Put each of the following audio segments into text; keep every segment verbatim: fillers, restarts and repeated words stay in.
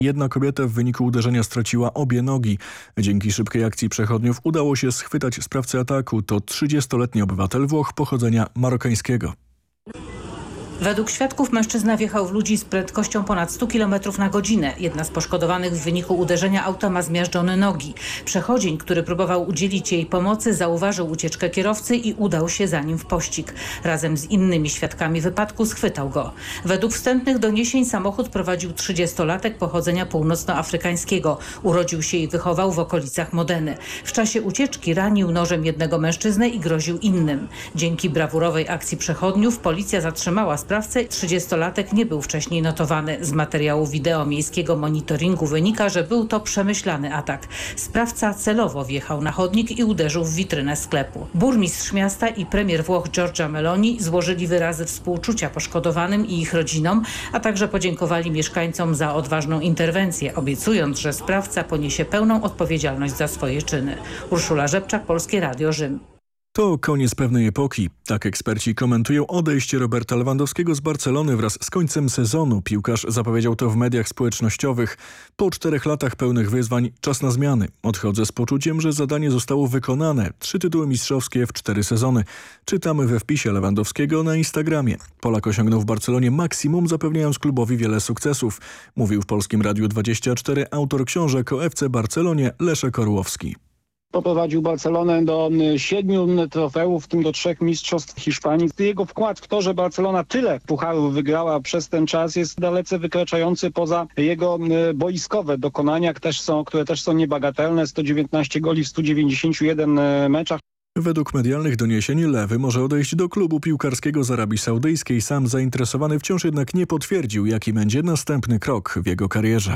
Jedna kobieta w wyniku uderzenia straciła obie nogi. Dzięki szybkiej akcji przechodniów udało się schwytać sprawcę ataku. To trzydziestoletni obywatel Włoch pochodzenia marokańskiego. Według świadków mężczyzna wjechał w ludzi z prędkością ponad sto kilometrów na godzinę. Jedna z poszkodowanych w wyniku uderzenia auta ma zmiażdżone nogi. Przechodzień, który próbował udzielić jej pomocy, zauważył ucieczkę kierowcy i udał się za nim w pościg. Razem z innymi świadkami wypadku schwytał go. Według wstępnych doniesień samochód prowadził trzydziestolatek pochodzenia północnoafrykańskiego. Urodził się i wychował w okolicach Modeny. W czasie ucieczki ranił nożem jednego mężczyznę i groził innym. Dzięki brawurowej akcji przechodniów policja zatrzymała sprawcę. trzydziestolatek nie był wcześniej notowany. Z materiału wideo miejskiego monitoringu wynika, że był to przemyślany atak. Sprawca celowo wjechał na chodnik i uderzył w witrynę sklepu. Burmistrz miasta i premier Włoch Giorgia Meloni złożyli wyrazy współczucia poszkodowanym i ich rodzinom, a także podziękowali mieszkańcom za odważną interwencję, obiecując, że sprawca poniesie pełną odpowiedzialność za swoje czyny. Urszula Rzepczak, Polskie Radio, Rzym. To koniec pewnej epoki. Tak eksperci komentują odejście Roberta Lewandowskiego z Barcelony wraz z końcem sezonu. Piłkarz zapowiedział to w mediach społecznościowych. Po czterech latach pełnych wyzwań czas na zmiany. Odchodzę z poczuciem, że zadanie zostało wykonane. Trzy tytuły mistrzowskie w cztery sezony. Czytamy we wpisie Lewandowskiego na Instagramie. Polak osiągnął w Barcelonie maksimum, zapewniając klubowi wiele sukcesów. Mówił w Polskim Radiu dwadzieścia cztery autor książek o F C Barcelonie Leszek Orłowski. Poprowadził Barcelonę do siedmiu trofeów, w tym do trzech mistrzostw Hiszpanii. Jego wkład w to, że Barcelona tyle pucharów wygrała przez ten czas, jest dalece wykraczający poza jego boiskowe dokonania, też są, które też są niebagatelne. sto dziewiętnaście goli w stu dziewięćdziesięciu jeden meczach. Według medialnych doniesień Lewy może odejść do klubu piłkarskiego z Arabii Saudyjskiej. Sam zainteresowany wciąż jednak nie potwierdził, jaki będzie następny krok w jego karierze.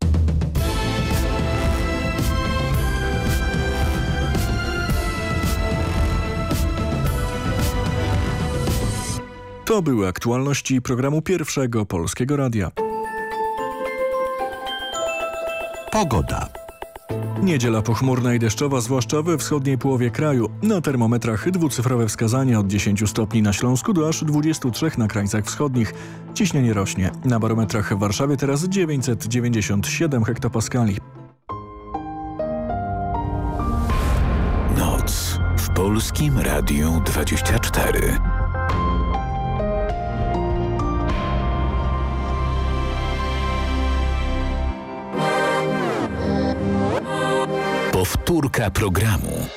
To były aktualności programu Pierwszego Polskiego Radia. Pogoda. Niedziela pochmurna i deszczowa, zwłaszcza we wschodniej połowie kraju. Na termometrach dwucyfrowe wskazania od dziesięciu stopni na Śląsku do aż dwudziestu trzech na krańcach wschodnich. Ciśnienie rośnie. Na barometrach w Warszawie teraz dziewięćset dziewięćdziesiąt siedem hektopaskali. Noc w Polskim Radiu dwadzieścia cztery. Powtórka programu.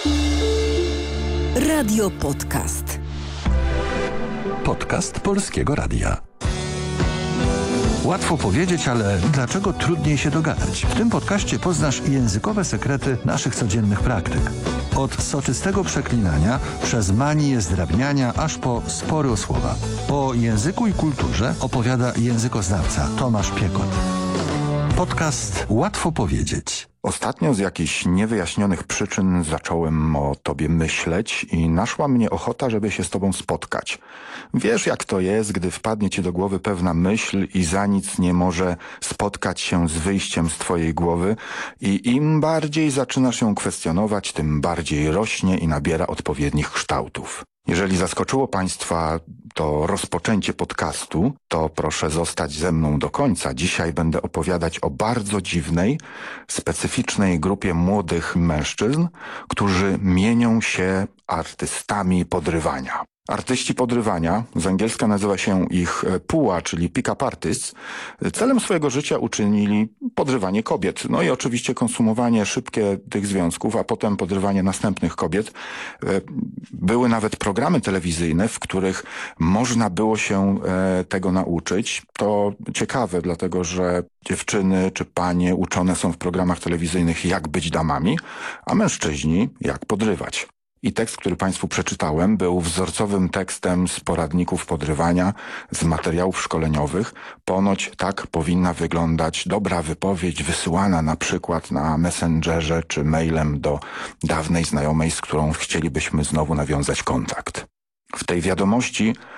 Radio Podcast. Podcast Polskiego Radia. Łatwo powiedzieć, ale dlaczego trudniej się dogadać? W tym podcaście poznasz językowe sekrety naszych codziennych praktyk. Od soczystego przeklinania, przez manię zdrabniania, aż po spory o słowa. O języku i kulturze opowiada językoznawca Tomasz Piekot. Podcast Łatwo powiedzieć. Ostatnio z jakichś niewyjaśnionych przyczyn zacząłem o tobie myśleć i naszła mnie ochota, żeby się z tobą spotkać. Wiesz, jak to jest, gdy wpadnie ci do głowy pewna myśl i za nic nie może spotkać się z wyjściem z twojej głowy i im bardziej zaczynasz ją kwestionować, tym bardziej rośnie i nabiera odpowiednich kształtów. Jeżeli zaskoczyło Państwa to rozpoczęcie podcastu, to proszę zostać ze mną do końca. Dzisiaj będę opowiadać o bardzo dziwnej, specyficznej grupie młodych mężczyzn, którzy mienią się artystami podrywania. Artyści podrywania, z angielska nazywa się ich P U A, czyli pick-up artists, celem swojego życia uczynili podrywanie kobiet. No i oczywiście konsumowanie szybkie tych związków, a potem podrywanie następnych kobiet. Były nawet programy telewizyjne, w których można było się tego nauczyć. To ciekawe, dlatego że dziewczyny czy panie uczone są w programach telewizyjnych, jak być damami, a mężczyźni jak podrywać. I tekst, który Państwu przeczytałem, był wzorcowym tekstem z poradników podrywania, z materiałów szkoleniowych. Ponoć tak powinna wyglądać dobra wypowiedź wysyłana na przykład na Messengerze czy mailem do dawnej znajomej, z którą chcielibyśmy znowu nawiązać kontakt. W tej wiadomości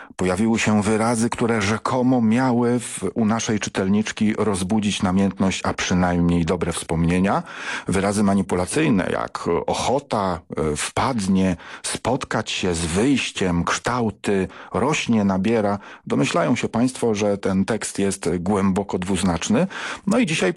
Pojawiły się wyrazy, które rzekomo miały w, u naszej czytelniczki rozbudzić namiętność, a przynajmniej dobre wspomnienia. Wyrazy manipulacyjne jak ochota, wpadnie, spotkać się z wyjściem, kształty, rośnie, nabiera. Domyślają się Państwo, że ten tekst jest głęboko dwuznaczny. No i dzisiaj